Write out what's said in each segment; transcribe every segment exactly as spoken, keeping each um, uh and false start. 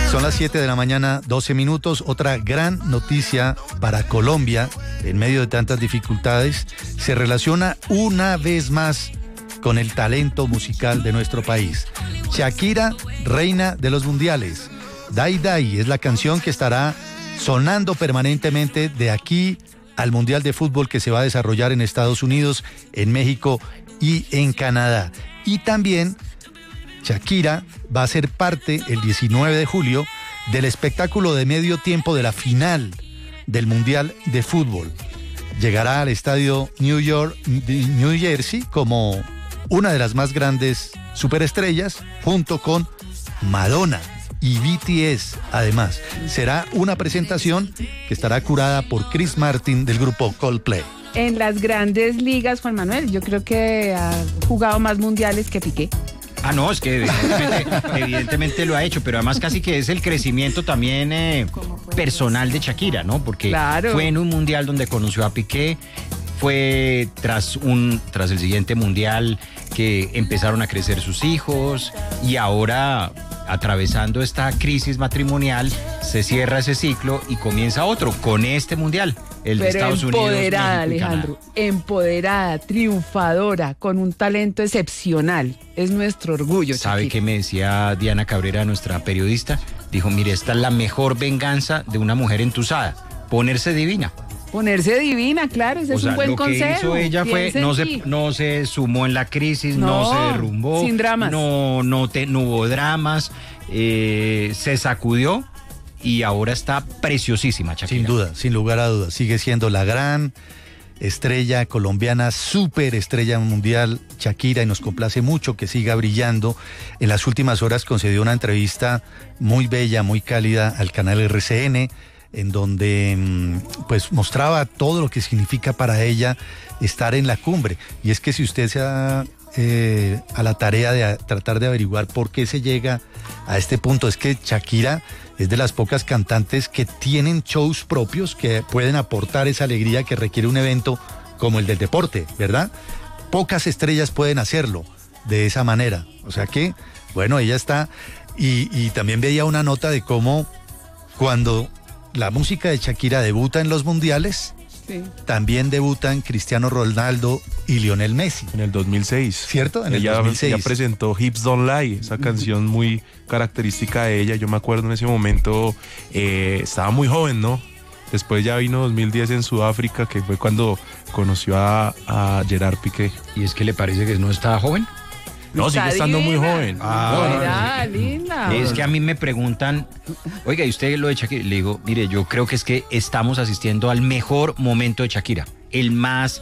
Son las siete de la mañana, doce minutos. Otra gran noticia para Colombia, en medio de tantas dificultades, se relaciona una vez más con el talento musical de nuestro país. Shakira, reina de los mundiales. Dai Dai es la canción que estará sonando permanentemente de aquí al Mundial de Fútbol que se va a desarrollar en Estados Unidos, en México y en Canadá. Y también Shakira va a ser parte el diecinueve de julio del espectáculo de medio tiempo de la final del Mundial de Fútbol. Llegará al estadio New York, New Jersey como una de las más grandes superestrellas, junto con Madonna y B T S. Además, será una presentación que estará curada por Chris Martin del grupo Coldplay. En las grandes ligas, Juan Manuel, yo creo que ha jugado más mundiales que Piqué. Ah, no, es que evidentemente, evidentemente lo ha hecho, pero además casi que es el crecimiento también eh, personal de Shakira, ¿no? Porque claro, fue en un mundial donde conoció a Piqué, fue tras un tras el siguiente mundial que empezaron a crecer sus hijos y ahora, atravesando esta crisis matrimonial, se cierra ese ciclo y comienza otro con este mundial. El Pero de Estados Unidos, empoderada, México y Alejandro, Canadá. Empoderada, triunfadora, con un talento excepcional. Es nuestro orgullo. ¿Sabe Shakira. qué me decía Diana Cabrera, nuestra periodista? Dijo, mire, esta es la mejor venganza de una mujer entusada, ponerse divina. Ponerse divina, claro, ese O es sea, un buen lo consejo. que hizo ella fue, Piensa no en se, ti. no se sumó en la crisis, no, No, se derrumbó. sin dramas. No, no, te, no hubo dramas, eh, se sacudió y ahora está preciosísima, Shakira. Sin duda, sin lugar a dudas. Sigue siendo la gran estrella colombiana, súper estrella mundial, Shakira, y nos complace mucho que siga brillando. En las últimas horas concedió una entrevista muy bella, muy cálida al canal R C N, en donde pues mostraba todo lo que significa para ella estar en la cumbre. Y es que si usted se da eh, a la tarea de a, tratar de averiguar por qué se llega a este punto, es que Shakira es de las pocas cantantes que tienen shows propios que pueden aportar esa alegría que requiere un evento como el del deporte, ¿verdad? Pocas estrellas pueden hacerlo de esa manera. O sea que, bueno, ella está... Y, y también veía una nota de cómo cuando la música de Shakira debuta en los mundiales, sí, también debutan Cristiano Ronaldo y Lionel Messi. En el dos mil seis. ¿Cierto? En ella, el dos mil seis. Ella presentó Hips Don't Lie, esa canción muy característica de ella. Yo me acuerdo en ese momento, eh, estaba muy joven, ¿no? Después ya vino dos mil diez en Sudáfrica, que fue cuando conoció a, a Gerard Piqué. ¿Y es que le parece que no estaba joven? No, Está sigue estando divina. muy joven. Ah, no, linda. Es que a mí me preguntan, oiga, ¿y usted lo de Shakira? Le digo, mire, yo creo que es que estamos asistiendo al mejor momento de Shakira. El más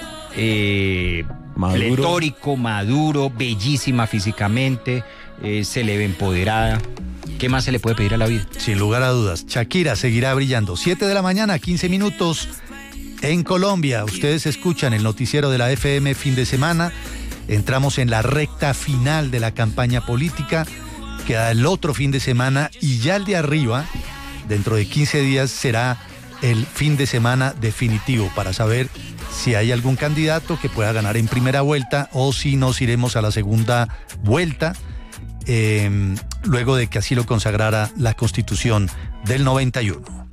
eh, Maduro. pletórico, maduro, bellísima físicamente, eh, se le ve empoderada. ¿Qué más se le puede pedir a la vida? Sin lugar a dudas, Shakira seguirá brillando. siete de la mañana, quince minutos en Colombia. Ustedes escuchan el noticiero de la F M fin de semana. Entramos en la recta final de la campaña política. Queda el otro fin de semana y ya el de arriba, dentro de quince días, será el fin de semana definitivo para saber si hay algún candidato que pueda ganar en primera vuelta o si nos iremos a la segunda vuelta, eh, luego de que así lo consagrara la Constitución del noventa y uno.